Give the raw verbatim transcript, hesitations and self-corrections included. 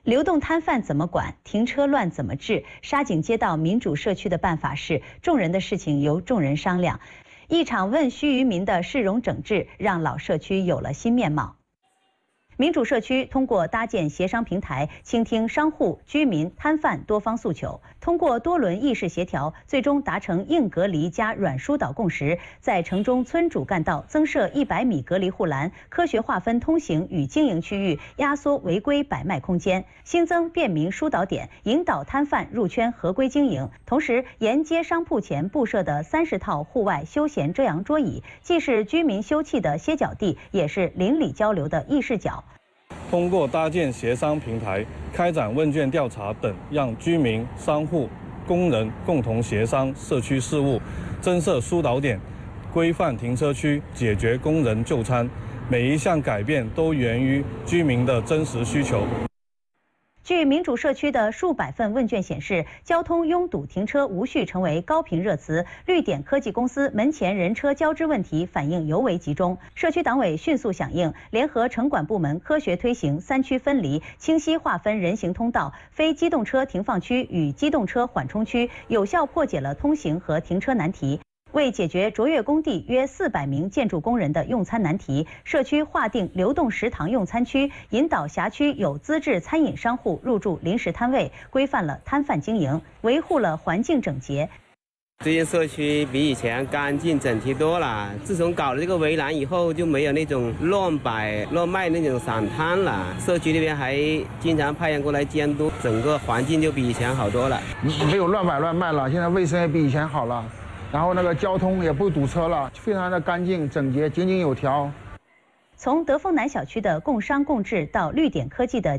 流动摊贩怎么管？停车乱怎么治？沙井街道民主社区的办法是：众人的事情由众人商量。一场问须于民的市容整治，让老社区有了新面貌。 民主社区通过搭建协商平台，倾听商户、居民、摊贩多方诉求，通过多轮议事协调，最终达成硬隔离加软疏导共识。在城中村主干道增设一百米隔离护栏，科学划分通行与经营区域，压缩违规摆卖空间，新增便民疏导点，引导摊贩入圈合规经营。同时，沿街商铺前布设的三十套户外休闲遮阳桌椅，既是居民休憩的歇脚地，也是邻里交流的议事角。 通过搭建协商平台、开展问卷调查等，让居民、商户、工人共同协商社区事务，增设疏导点，规范停车区，解决工人就餐。每一项改变都源于居民的真实需求。 据民主社区的数百份问卷显示，交通拥堵、停车无序成为高频热词。绿点科技公司门前人车交织问题反应尤为集中，社区党委迅速响应，联合城管部门科学推行三区分离，清晰划分人行通道、非机动车停放区与机动车缓冲区，有效破解了通行和停车难题。 为解决卓越工地约四百名建筑工人的用餐难题，社区划定流动食堂用餐区，引导辖区有资质餐饮商户入驻临时摊位，规范了摊贩经营，维护了环境整洁。 最近社区比以前干净整齐多了。自从搞了这个围栏以后，就没有那种乱摆乱卖那种散摊了。社区那边还经常派人过来监督，整个环境就比以前好多了。 没有乱摆乱卖了，现在卫生也比以前好了。 然后那个交通也不堵车了，非常的干净整洁、井井有条。 从德丰南小区的共商共治到绿点科技的